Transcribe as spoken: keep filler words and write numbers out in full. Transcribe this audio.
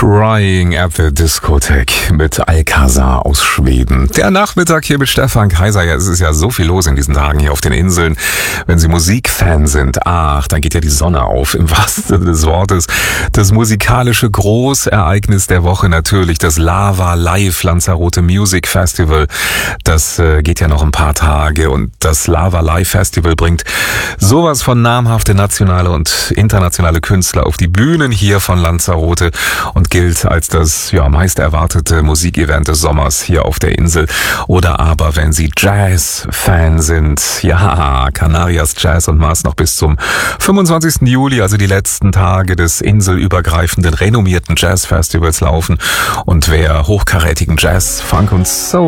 Crying at the Discotheque mit Alcazar aus Schweden. Der Nachmittag hier mit Stefan Kaiser. Ja, es ist ja so viel los in diesen Tagen hier auf den Inseln. Wenn Sie Musikfan sind, ach, dann geht ja die Sonne auf, im wahrsten Sinne des Wortes. Das musikalische Großereignis der Woche natürlich, das Lava Live Lanzarote Music Festival. Das äh, geht ja noch ein paar Tage und das Lava Live Festival bringt sowas von namhafte nationale und internationale Künstler auf die Bühnen hier von Lanzarote und gilt als das ja meist erwartete Musikevent des Sommers hier auf der Insel. Oder aber, wenn Sie Jazz-Fan sind, ja, Canarias Jazz und Mars noch bis zum fünfundzwanzigsten Juli, also die letzten Tage des inselübergreifenden renommierten Jazzfestivals laufen. Und wer hochkarätigen Jazz, Funk und Soul